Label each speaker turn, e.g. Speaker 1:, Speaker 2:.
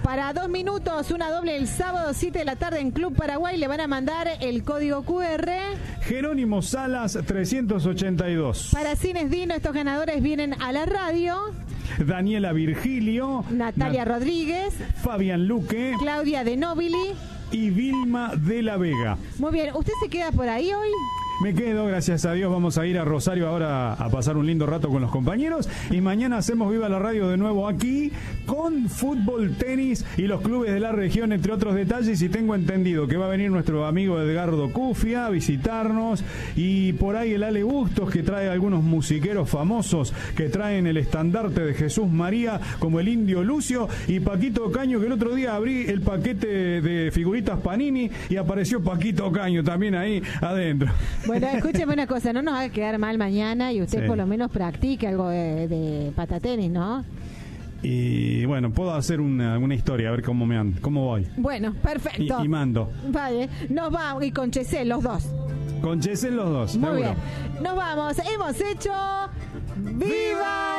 Speaker 1: Para 2 minutos, una doble el sábado 7 de la tarde en Club Paraguay. Le van a mandar el código QR.
Speaker 2: Jerónimo Salas 382.
Speaker 1: Para Cines Dino, estos ganadores vienen a la radio.
Speaker 2: Daniela Virgilio.
Speaker 1: Natalia Rodríguez.
Speaker 2: Fabián Luque.
Speaker 1: Claudia De Nobili.
Speaker 2: Y Vilma de la Vega.
Speaker 1: Muy bien, ¿usted se queda por ahí hoy?
Speaker 2: Me quedo, gracias a Dios. Vamos a ir a Rosario ahora a pasar un lindo rato con los compañeros. Y mañana hacemos Viva la Radio de nuevo aquí con fútbol, tenis y los clubes de la región, entre otros detalles. Y tengo entendido que va a venir nuestro amigo Edgardo Cufia a visitarnos. Y por ahí el Ale Bustos, que trae algunos musiqueros famosos que traen el estandarte de Jesús María, como el Indio Lucio. Y Paquito Ocaño, que el otro día abrí el paquete de figuritas Panini y apareció Paquito Ocaño también ahí adentro.
Speaker 1: Bueno, escúcheme una cosa, no nos haga quedar mal mañana y usted por lo menos practique algo de patatenis, ¿no?
Speaker 2: Y bueno, puedo hacer una historia, a ver cómo voy.
Speaker 1: Bueno, perfecto.
Speaker 2: Y mando.
Speaker 1: Vale, nos vamos, y con Chesel, los dos.
Speaker 2: Con Chesel los dos,
Speaker 1: muy
Speaker 2: seguro.
Speaker 1: bien. Nos vamos, hemos hecho... ¡Viva!